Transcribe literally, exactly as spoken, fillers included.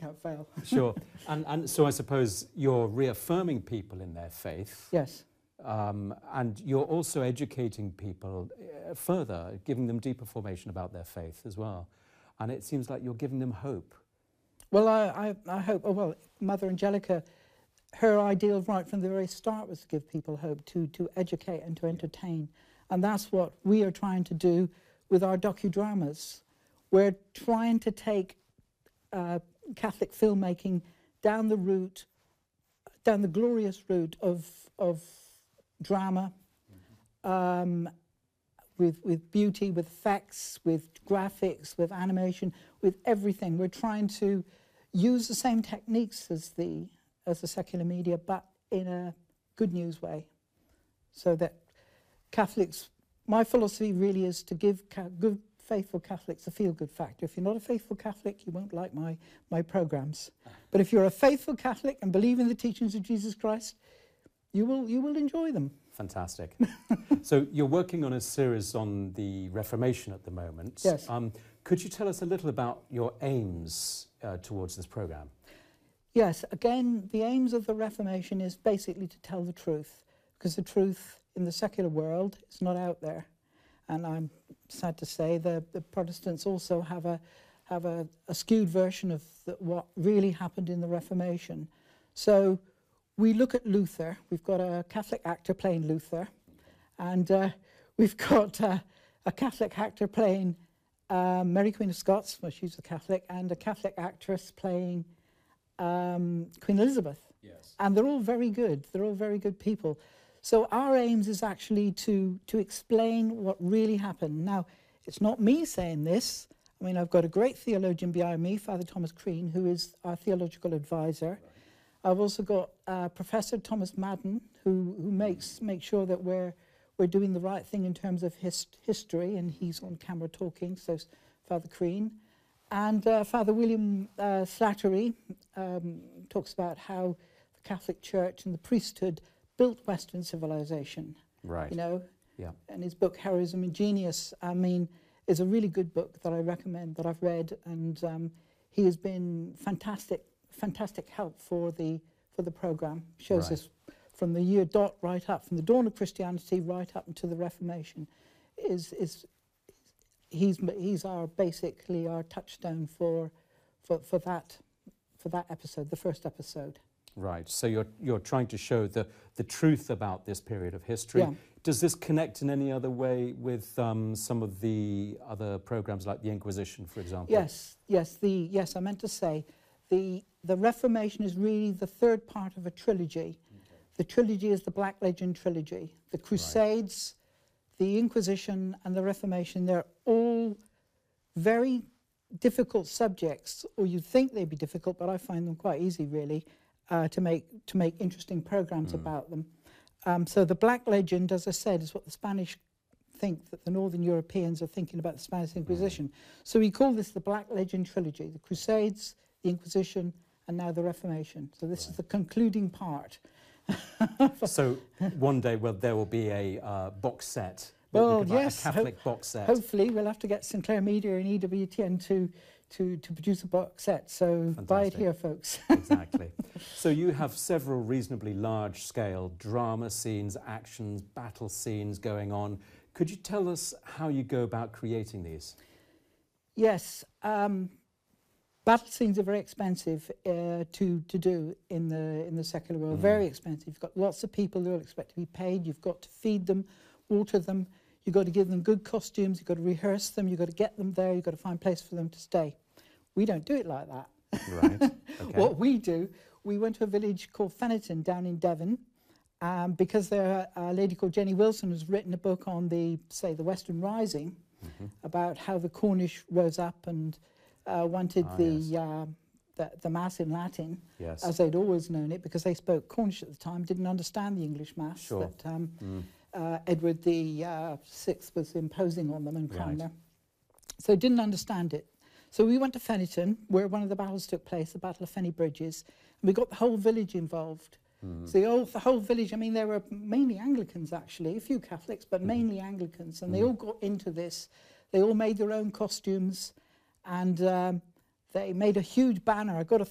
can't fail. Sure. And, and so I suppose you're reaffirming people in their faith. Yes. Um, and you're also educating people uh, further, giving them deeper formation about their faith as well. And it seems like you're giving them hope. Well, I, I, I hope, oh, well, Mother Angelica, her ideal right from the very start was to give people hope, to, to educate and to entertain. And that's what we are trying to do with our docudramas. We're trying to take uh, Catholic filmmaking down the route, down the glorious route of, of drama, mm-hmm. um, with, with beauty, with effects, with graphics, with animation, with everything. We're trying to use the same techniques as the, as the secular media, but in a good news way, so that Catholics, my philosophy really is to give ca good, faithful Catholics a feel-good factor. If you're not a faithful Catholic, you won't like my, my programs. But if you're a faithful Catholic and believe in the teachings of Jesus Christ, you will, you will enjoy them. Fantastic. So you're working on a series on the Reformation at the moment. Yes. Um, could you tell us a little about your aims uh, towards this programme? Yes, again, the aims of the Reformation is basically to tell the truth, because the truth in the secular world is not out there. And I'm sad to say that the Protestants also have a, have a, a skewed version of the, what really happened in the Reformation. So we look at Luther. We've got a Catholic actor playing Luther, and uh, we've got uh, a Catholic actor playing uh, Mary Queen of Scots, well, she's a Catholic, and a Catholic actress playing um, Queen Elizabeth. Yes. And they're all very good. They're all very good people. So our aims is actually to, to explain what really happened. Now, it's not me saying this. I mean, I've got a great theologian behind me, Father Thomas Crean, who is our theological advisor. Right. I've also got uh, Professor Thomas Madden, who, who makes, makes sure that we're, we're doing the right thing in terms of his, history, and he's on camera talking, so Father Crean. And uh, Father William uh, Slattery um, talks about how the Catholic Church and the priesthood built Western civilization. Right. You know? Yeah. And his book, Heroism and Genius, I mean, is a really good book that I recommend, that I've read, and um, he has been fantastic, fantastic help for the for the program. Shows right. us from the year dot right up, from the dawn of Christianity right up into the Reformation. Is is he's he's our basically our touchstone for for for that for that episode, the first episode. Right. So you're you're trying to show the the truth about this period of history. Yeah. Does this connect in any other way with um, some of the other programs like the Inquisition, for example? Yes. Yes. The yes. I meant to say, the the Reformation is really the third part of a trilogy. Okay. The trilogy is the Black Legend trilogy. The Crusades, right. the Inquisition, and the Reformation. They're all very difficult subjects, or you'd think they'd be difficult, but I find them quite easy, really. Uh, to make to make interesting programs mm. about them. Um, so the Black Legend, as I said, is what the Spanish think that the Northern Europeans are thinking about the Spanish Inquisition. Mm. So we call this the Black Legend trilogy: the Crusades, the Inquisition, and now the Reformation. So this right. is the concluding part. So one day, well, there will be a uh, box set. Well, we yes, a Catholic box set. Hopefully, we'll have to get Sinclair Media and E W T N to. To, to produce a box set, so Fantastic. Buy it here, folks. Exactly. So you have several reasonably large-scale drama scenes, actions, battle scenes going on. Could you tell us how you go about creating these? Yes. Um, battle scenes are very expensive uh, to, to do in the, in the secular world, mm. very expensive. You've got lots of people who expect to be paid. You've got to feed them, water them. You've got to give them good costumes. You've got to rehearse them. You've got to get them there. You've got to find a place for them to stay. We don't do it like that. Right. Okay. What we do, we went to a village called Fennerton down in Devon, um, because there, a lady called Jenny Wilson has written a book on the, say, the Western Rising, mm-hmm. about how the Cornish rose up and uh, wanted ah, the, yes. uh, the the Mass in Latin, yes. as they'd always known it, because they spoke Cornish at the time, didn't understand the English Mass sure. that um, mm. uh, Edward the uh, Sixth was imposing on them and Cranmer. Right. So didn't understand it. So we went to Fennerton, where one of the battles took place, the Battle of Fenny Bridges, and we got the whole village involved. Mm. So the whole, the whole village, I mean, there were mainly Anglicans, actually, a few Catholics, but mm. mainly Anglicans, and mm. they all got into this. They all made their own costumes, and um, they made a huge banner. I got a